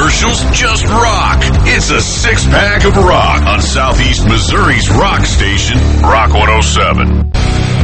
commercials, just rock. It's a six-pack of rock on Southeast Missouri's rock station, Rock 107.